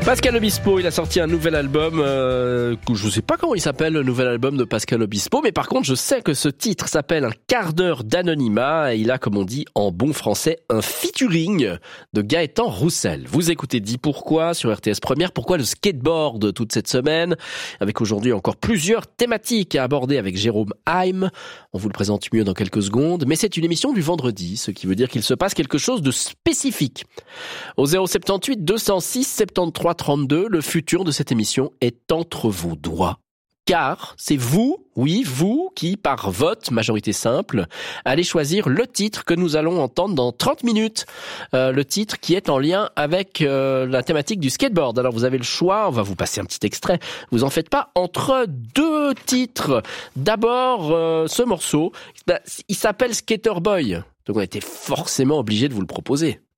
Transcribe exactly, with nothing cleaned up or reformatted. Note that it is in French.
Pascal Obispo, il a sorti un nouvel album, euh, je ne sais pas comment il s'appelle le nouvel album de Pascal Obispo, mais par contre je sais que ce titre s'appelle Un quart d'heure d'anonymat et il a, comme on dit en bon français, un featuring de Gaëtan Roussel. Vous écoutez Dis Pourquoi sur R T S Première, pourquoi le skateboard toute cette semaine, avec aujourd'hui encore plusieurs thématiques à aborder avec Jérôme Haim. On vous le présente mieux dans quelques secondes, mais c'est une émission du vendredi, ce qui veut dire qu'il se passe quelque chose de spécifique. Au zéro sept huit deux zéro six soixante-treize trente-deux, le futur de cette émission est entre vos doigts. Car c'est vous, oui, vous, qui, par vote, majorité simple, allez choisir le titre que nous allons entendre dans trente minutes. Euh, le titre qui est en lien avec euh, la thématique du skateboard. Alors vous avez le choix, on va vous passer un petit extrait. Vous en faites pas, entre deux titres. D'abord, euh, ce morceau, il s'appelle Skater Boy. Donc on était forcément obligé de vous le proposer.